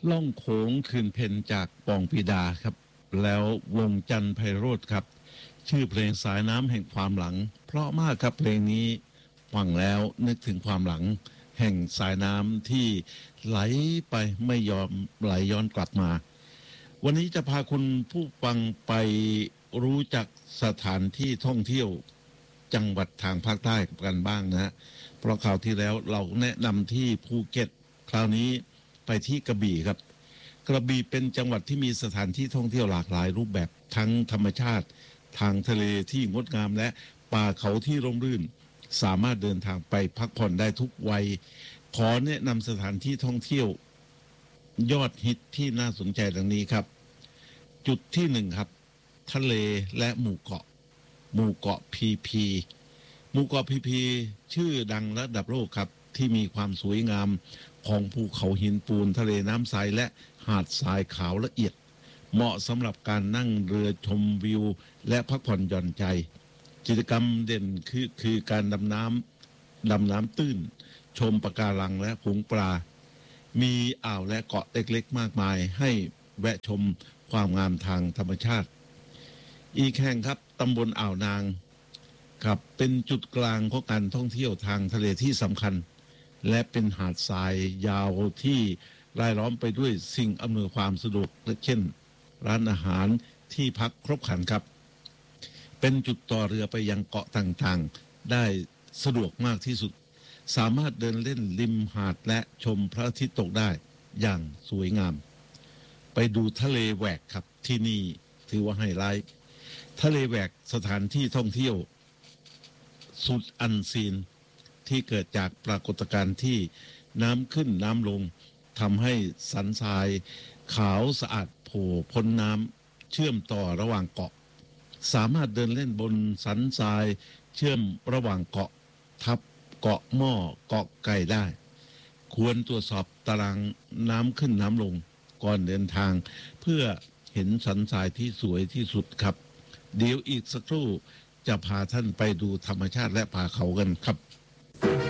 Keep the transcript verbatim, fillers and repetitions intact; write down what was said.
ล่องโขงคืนเพนจากปองปีดาครับแล้ววงจันทร์ไพโรธครับชื่อเพลงสายน้ำแห่งความหลังเพราะมากครับเพลงนี้ฟังแล้วนึกถึงความหลังแห่งสายน้ำที่ไหลไปไม่ยอมไหลย้อนกลับมาวันนี้จะพาคุณผู้ฟังไปรู้จักสถานที่ท่องเที่ยวจังหวัดทางภาคใต้กันบ้างนะฮะเพราะคราวที่แล้วเราแนะนำที่ภูเก็ตคราวนี้ไปที่กระบี่ครับกระบี่เป็นจังหวัดที่มีสถานที่ท่องเที่ยวหลากหลายรูปแบบทั้งธรรมชาติทางทะเลที่งดงามและป่าเขาที่ร่มรื่นสามารถเดินทางไปพักผ่อนได้ทุกวัยขอแนะนำสถานที่ท่องเที่ยวยอดฮิตที่น่าสนใจดังนี้ครับจุดที่หนึ่งครับทะเลและหมู่เกาะหมู่เกาะพีพีหมู่เกาะพีพีชื่อดังระดับโลกครับที่มีความสวยงามของภูเขาหินปูนทะเลน้ำใสและหาดทรายขาวละเอียดเหมาะสำหรับการนั่งเรือชมวิวและพักผ่อนหย่อนใจกิจกรรมเด่นคือคือการดำน้ำดำน้ำตื้นชมปะการังและฝูงปลามีอ่าวและเกาะเล็กๆมากมายให้แวะชมความงามทางธรรมชาติอีกแห่งครับตำบลอ่าวนางครับเป็นจุดกลางของการท่องเที่ยวทางทะเลที่สำคัญและเป็นหาดทรายยาวที่รายล้อมไปด้วยสิ่งอำนวยความสะดวกเช่นร้านอาหารที่พักครบครันครับเป็นจุดต่อเรือไปยังเกาะต่างๆได้สะดวกมากที่สุดสามารถเดินเล่นริมหาดและชมพระอาทิตย์ตกได้อย่างสวยงามไปดูทะเลแหวกครับที่นี่ถือว่าไฮไลท์ทะเลแหวกสถานที่ท่องเที่ยวสุดอันซีนที่เกิดจากปรากฏการณ์ที่น้ำขึ้นน้ำลงทำให้สันทรายขาวสะอาดโผล่พ้นน้ำเชื่อมต่อระหว่างเกาะสามารถเดินเล่นบนสันทรายเชื่อมระหว่างเกาะทับเกาะหม้อเกาะไก่ได้ควรตรวจสอบตารางน้ำขึ้นน้ำลงก่อนเดินทางเพื่อเห็นสันทรายที่สวยที่สุดครับเดี๋ยวอีกสักครู่จะพาท่านไปดูธรรมชาติและป่าเขากันครับ